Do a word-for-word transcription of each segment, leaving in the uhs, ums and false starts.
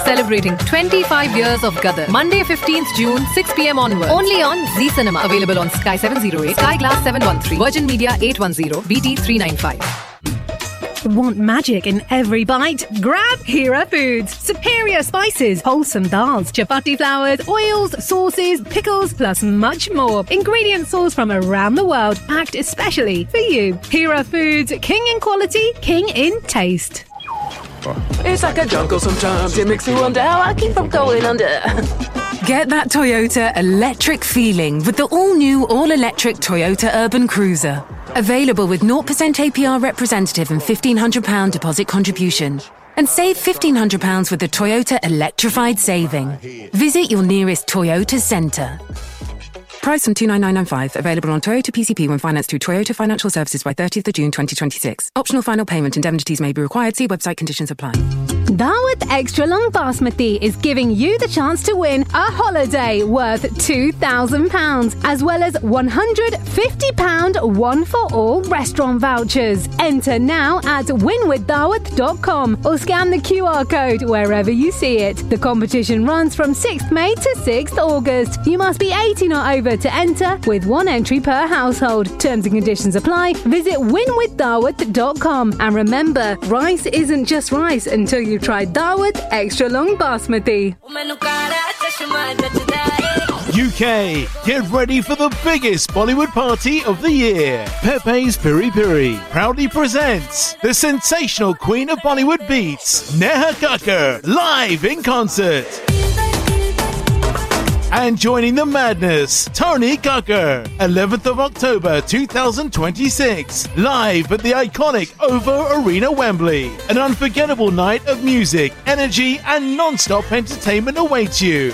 celebrating twenty-five years of Gadar. Monday fifteenth June, six p.m. onwards. Only on Zee Cinema. Available on Sky seven oh eight, Sky Glass seven one three, Virgin Media eight one zero, B T three nine five. Want magic in every bite? Grab Hira Foods. Superior spices, wholesome dals, chapati flours, oils, sauces, pickles, plus much more. Ingredient sourced from around the world, packed especially for you. Hira Foods, king in quality, king in taste. It's like a jungle sometimes. It makes me wonder how I keep from going under. Get that Toyota electric feeling with the all-new, all-electric Toyota Urban Cruiser. Available with zero percent A P R representative and fifteen hundred pounds deposit contribution. And save fifteen hundred pounds with the Toyota Electrified Saving. Visit your nearest Toyota centre. Price from two nine nine nine five. Available on Toyota P C P when financed through Toyota Financial Services by thirtieth of June twenty twenty-six. Optional final payment indemnities may be required. See website, conditions apply. Daawat Extra Long Basmati is giving you the chance to win a holiday worth two thousand pounds, as well as one hundred fifty pounds one-for-all restaurant vouchers. Enter now at win with daawat dot com or scan the Q R code wherever you see it. The competition runs from sixth May to sixth August. You must be eighteen or over to enter, with one entry per household. Terms and conditions apply. Visit win with daawat dot com. And remember, rice isn't just rice until you try Daawat Extra Long Basmati. U K, get ready for the biggest Bollywood party of the year. Pepe's Piri Piri proudly presents the sensational queen of Bollywood beats, Neha Kakkar, live in concert. And joining the madness, Tony Kakkar, eleventh of October twenty twenty-six, live at the iconic OVO Arena, Wembley. An unforgettable night of music, energy, and non-stop entertainment awaits you.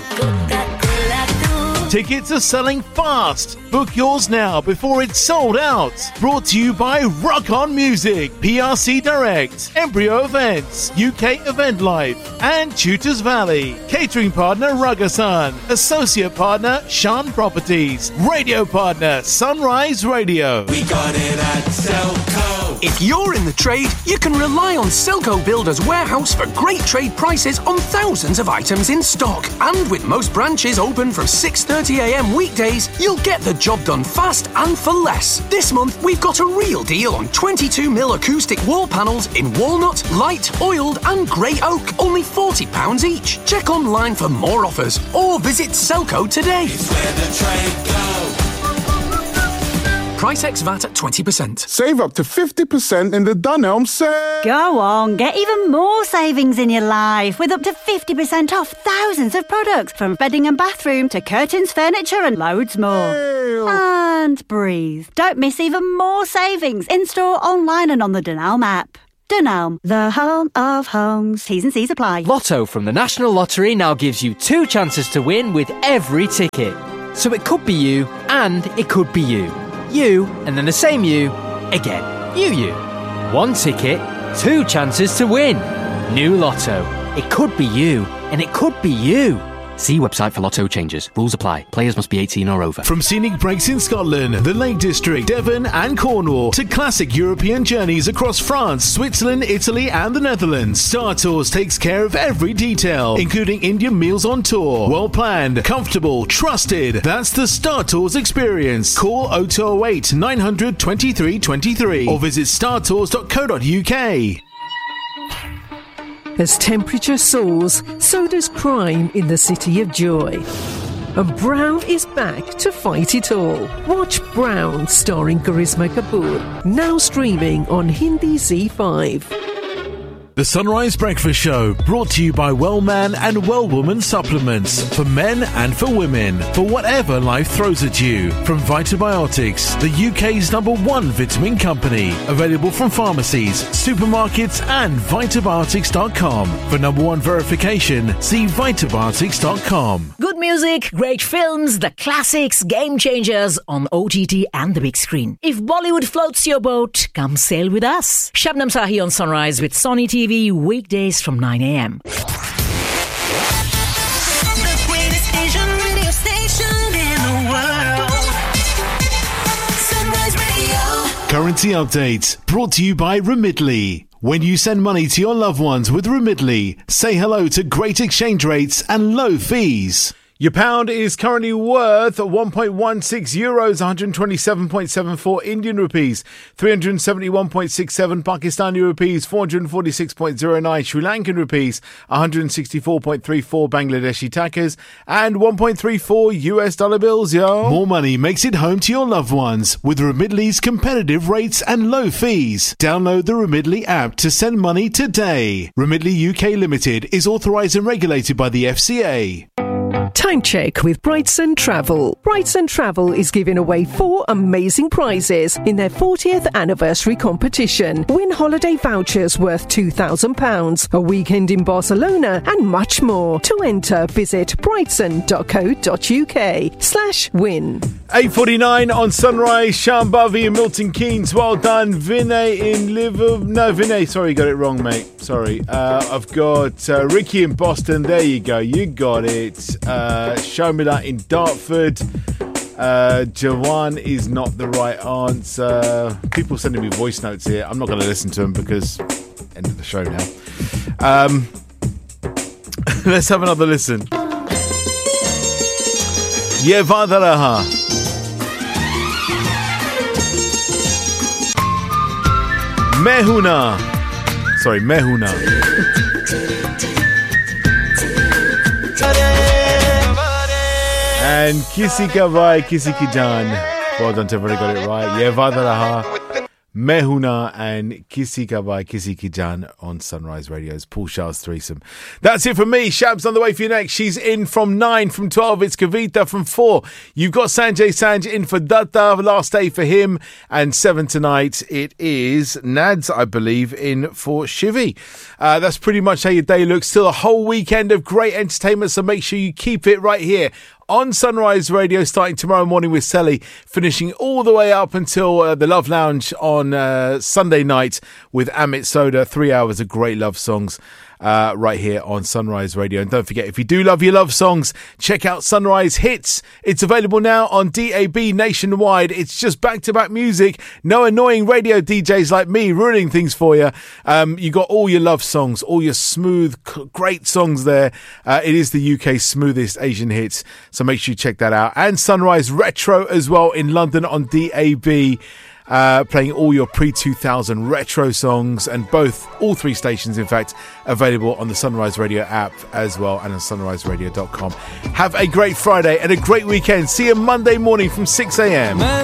Tickets are selling fast. Book yours now before it's sold out. Brought to you by Rock On Music, P R C Direct, Embryo Events, U K Event Life, and Tutors Valley. Catering partner Rugasan. Associate partner Shan Properties. Radio partner Sunrise Radio. We got it at Selco. If you're in the trade, you can rely on Selco Builders Warehouse for great trade prices on thousands of items in stock. And with most branches open from six thirty a m weekdays, you'll get the job done fast and for less. This month, we've got a real deal on twenty-two mil acoustic wall panels in walnut, light, oiled and grey oak, only forty pounds each. Check online for more offers or visit Selco today. It's where the trade goes. Price ex V A T at twenty percent. Save up to fifty percent in the Dunelm sale. Go on, get even more savings in your life with up to fifty percent off thousands of products, from bedding and bathroom to curtains, furniture and loads more. Ew. And breathe. Don't miss even more savings in-store, online and on the Dunelm app. Dunelm, the home of homes. T's and C's apply. Lotto from the National Lottery now gives you two chances to win with every ticket. So it could be you and it could be you. You, and then the same you, again. You, you. One ticket, two chances to win. New Lotto. It could be you, and it could be you. See website for Lotto changes. Rules apply. Players must be eighteen or over. From scenic breaks in Scotland, the Lake District, Devon and Cornwall, to classic European journeys across France, Switzerland, Italy and the Netherlands, Star Tours takes care of every detail, including Indian meals on tour. Well planned, comfortable, trusted. That's the Star Tours experience. Call oh two oh eight, nine hundred, twenty-three twenty-three or visit star tours dot co dot u k. As temperature soars, so does crime in the City of Joy. And Brown is back to fight it all. Watch Brown, starring Karisma Kapoor, now streaming on Hindi Z five. The Sunrise Breakfast Show, brought to you by Wellman and Wellwoman supplements for men and for women, for whatever life throws at you. From Vitabiotics, the U K's number one vitamin company, available from pharmacies, supermarkets and vitabiotics dot com. For number one verification, see vitabiotics dot com. Good music, great films, the classics, game changers on O T T and the big screen. If Bollywood floats your boat, come sail with us. Shabnam Sahi on Sunrise with Sony T V, weekdays from nine a m. Currency update brought to you by Remitly. When you send money to your loved ones with Remitly, say hello to great exchange rates and low fees. Your pound is currently worth one point one six euros, one hundred twenty-seven point seven four Indian rupees, three hundred seventy-one point six seven Pakistani rupees, four hundred forty-six point zero nine Sri Lankan rupees, one hundred sixty-four point three four Bangladeshi takas, and one point three four U S dollar bills, yo. More money makes it home to your loved ones with Remitly's competitive rates and low fees. Download the Remitly app to send money today. Remitly U K Limited is authorised and regulated by the F C A. Time check with Brightson Travel. Brightson Travel is giving away four amazing prizes in their fortieth anniversary competition. Win holiday vouchers worth two thousand pounds, a weekend in Barcelona, and much more. To enter, visit brightson.co.uk slash win. eight forty-nine on Sunrise, Shambavi in Milton Keynes. Well done. Vinay in Liverpool. No, Vinay, sorry, got it wrong, mate. Sorry. Uh, I've got uh, Ricky in Boston. There you go. You got it. Uh, Shomila in Dartford. Uh, Jawan is not the right answer. People sending me voice notes here. I'm not going to listen to them because end of the show now. Um, let's have another listen. Ye vaada raha. Mehuna. Sorry, Mehuna. And Kisi Ka Bhai, Kisi Ki Jaan. Well done to everybody got it right. Ye vaada raha. Mehuna and Kisi Ka Bhai, Kisi Ki Jaan on Sunrise Radio's Paul Shah's Threesome. That's it from me. Shab's on the way for you next. She's in from nine. From twelve, it's Kavita. From four, you've got Sanjay Sanj in for Datta. Last day for him. And seven tonight, it is Nads, I believe, in for Shivi. Uh, that's pretty much how your day looks. Still a whole weekend of great entertainment, so make sure you keep it right here on Sunrise Radio, starting tomorrow morning with Selly, finishing all the way up until uh, the Love Lounge on uh, Sunday night with Amit Soda. Three hours of great love songs uh, right here on Sunrise Radio. And don't forget, if you do love your love songs, check out Sunrise Hits. It's available now on D A B nationwide. It's just back-to-back music. No annoying radio D Js like me ruining things for you. Um, you got all your love songs, all your smooth, great songs there. Uh, it is the U K's smoothest Asian hits. So make sure you check that out. And Sunrise Retro as well in London on D A B. Uh, playing all your pre two thousand retro songs, and both, all three stations, in fact, available on the Sunrise Radio app as well and on sunrise radio dot com. Have a great Friday and a great weekend. See you Monday morning from six a.m.